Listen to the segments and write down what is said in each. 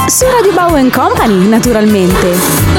Su Radio Bow & Company, naturalmente.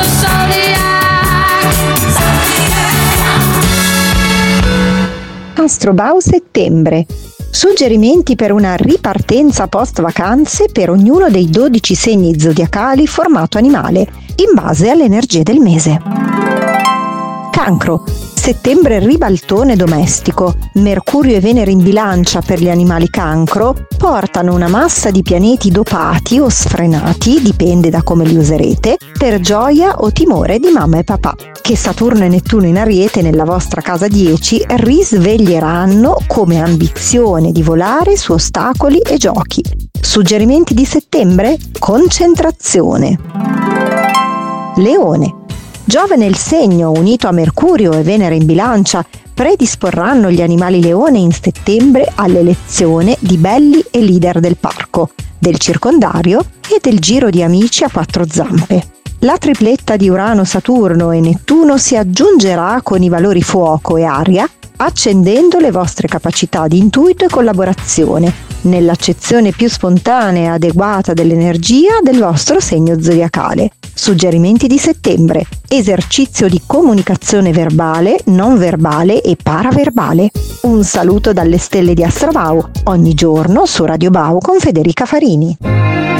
Astrobau settembre. Suggerimenti per una ripartenza post vacanze per ognuno dei 12 segni zodiacali formato animale, in base alle energie del mese. Cancro. Settembre ribaltone domestico. Mercurio e Venere in bilancia per gli animali cancro portano una massa di pianeti dopati o sfrenati, dipende da come li userete, per gioia o timore di mamma e papà, che Saturno e Nettuno in Ariete nella vostra casa 10 risveglieranno come ambizione di volare su ostacoli e giochi. Suggerimenti di settembre? Concentrazione. Leone. Giove nel segno, unito a Mercurio e Venere in bilancia, predisporranno gli animali leone in settembre all'elezione di belli e leader del parco, del circondario e del giro di amici a quattro zampe. La tripletta di Urano, Saturno e Nettuno si aggiungerà con i valori fuoco e aria, accendendo le vostre capacità di intuito e collaborazione, nell'accezione più spontanea e adeguata dell'energia del vostro segno zodiacale. Suggerimenti di settembre: esercizio di comunicazione verbale, non verbale e paraverbale. Un saluto dalle stelle di Astrobau, ogni giorno su Radio Bow con Federica Farini.